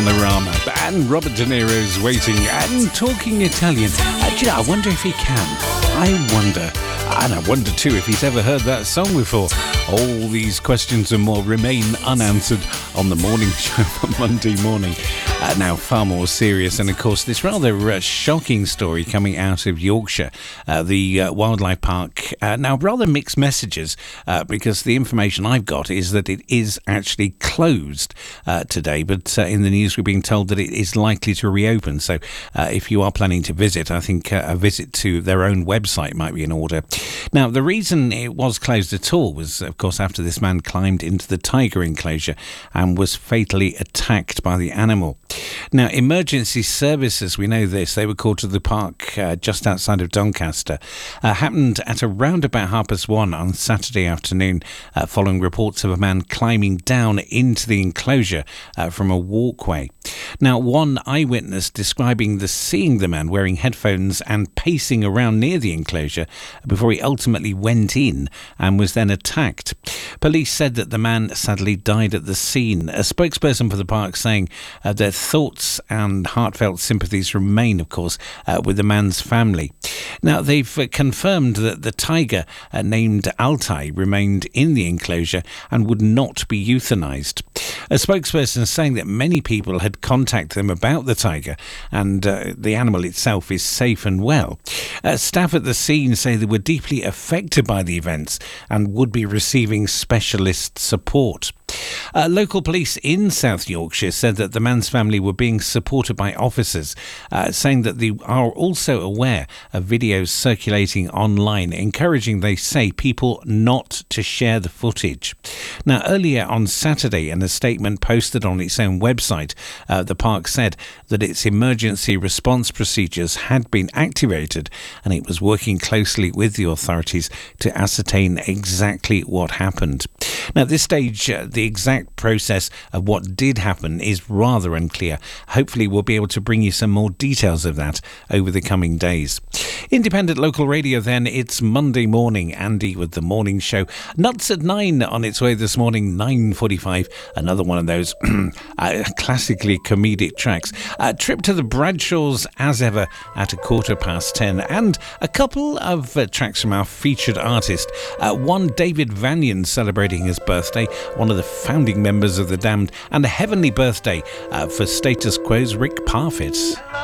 Panorama, and Robert De Niro's Waiting and Talking Italian. I wonder if he can. I wonder. And I wonder too if he's ever heard that song before. All these questions and more remain unanswered on the morning show for Monday morning. Now, far more serious, and of course, this rather shocking story coming out of Yorkshire, the wildlife park. Now, rather mixed messages, because the information I've got is that it is actually closed today, but in the news we're being told that it is likely to reopen. So if you are planning to visit, I think a visit to their own website might be in order. Now, the reason it was closed at all was, of course, after this man climbed into the tiger enclosure and was fatally attacked by the animal. Now, emergency services, we know this, they were called to the park just outside of Doncaster. Happened at around about 1:30 on Saturday afternoon, following reports of a man climbing down into the enclosure from a walkway. Now, one eyewitness describing seeing the man wearing headphones and pacing around near the enclosure before he ultimately went in and was then attacked. Police said that the man sadly died at the scene. A spokesperson for the park saying their thoughts and heartfelt sympathies remain, of course, with the man's family. Now, they've confirmed that the tiger named Altai remained in the enclosure and would not be euthanized. A spokesperson saying that many people had contacted them about the tiger and the animal itself is safe and well. Staff at the scene say they were deeply affected by the events and would be receiving specialist support. Local police in South Yorkshire said that the man's family were being supported by officers, saying that they are also aware of videos circulating online, encouraging, they say, people not to share the footage. Now, earlier on Saturday, in a statement posted on its own website, the park said that its emergency response procedures had been activated and it was working closely with the authorities to ascertain exactly what happened. Now, at this stage, the exact process of what did happen is rather unclear. Hopefully we'll be able to bring you some more details of that over the coming days. Independent local radio then, it's Monday morning. Andy with the morning show. Nuts at 9 on its way this morning, 9:45. Another one of those classically comedic tracks. Trip to the Bradshaws as ever at 10:15. And a couple of tracks from our featured artist. One, David Vanyan, celebrating his birthday, one of the founding members of The Damned, and a heavenly birthday for Status Quo's Rick Parfitt.